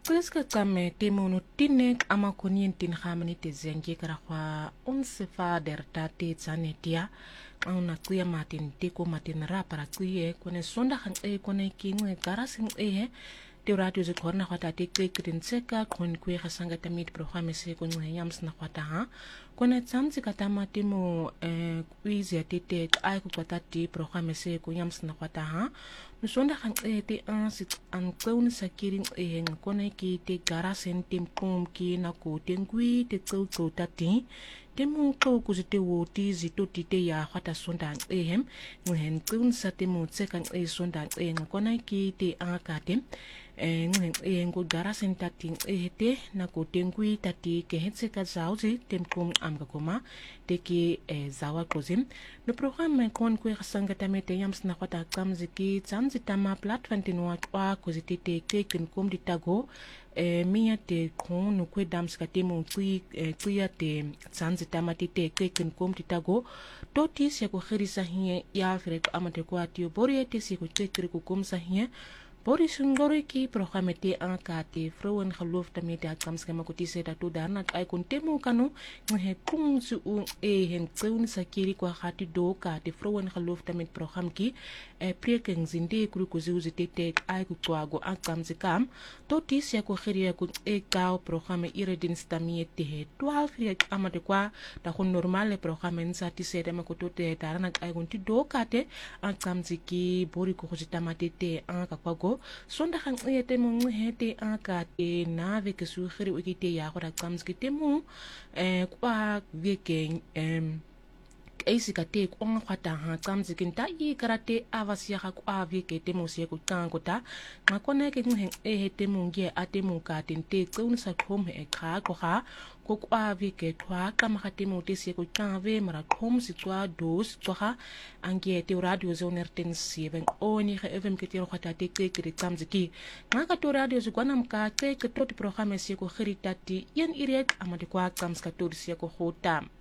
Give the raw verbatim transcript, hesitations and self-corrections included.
Qiska kame temo tinek ama konien tin khamani te zengi karakwa onze fader tate tsanetia una kuya matin tiko matin ra para kuye kone sonda khang e kone kinwe garasing e te radio ze korna khata te kekrin tseka kon kuye khasanga tamit programme se konwe yams na khata ha kone tsamzi katama temo eh kwizi ya tete ai kukwata ti programme se ko yams na khata ha nusonda khang e te an sit an kaun sakiring e ngkone ki te garasen tim kom ki na ko tengwi te tsau tsau tati temu ko ku te woti zito tite ya khata sonda e hem nghen kun sa temu tsekan e sonda e ngkone ki te akatem e nghen e ngo garasen tati e te na ko tengwi tati ke hetse ka zauzi tem kom am ka koma te ki e zawa kozim no programme kon ku khasanga tamete yams na khata kamzi ki tsamzi tama platform tinwa kwa kozitite ke kin kom ditago e mia te kon no kwe dams ka temu kui kuya te tsanzi tama tite ke kin kom ditago to ti se ko khirisa hiye ya fere ko amate ko atio bori te se ko tekri ko kom sa hiye Bori sungori ki programme te angkati vrouwen geloof daarmee dat kams kema kuti se dat daarna ai kon temu kanu he kum su e hen tseun sakiri kwa khati do ka te vrouwen geloof daarmee program ki e preken zinde kru ko zuzi te te ai ku twago ankams kam to ti se ko khiria ku e ka programme ire dienst daarmee te he twaalf ri amade kwa da kon normale programme nsa ti se dema ko to te daarna ai kon ti do ka te ankams ki bori ko khosita te anka kwa sonda khang e te mo hete aka te na ve ke su khiri o kite ya gora kams ke te mo eh kwa ve ke em eisi ka te ko ngata ha kams ke nta i karate avasia ka kwa ve ke te mo se ko tango ta ma kone ke nghen e hete mo nge ate mo ka te te tsun sa khom e kha ko ha ko kwa ve ke twa ka ma te mo te se ko tanve mara khom si twa dos twa ange te radio zoner ten seven oni ge evem ke te ro khata te ke ke tsamzi ki ngaka to radio zo kwana mka ke ke to programme se ko khirita ti yen irek amade kwa kams ka to se ko khota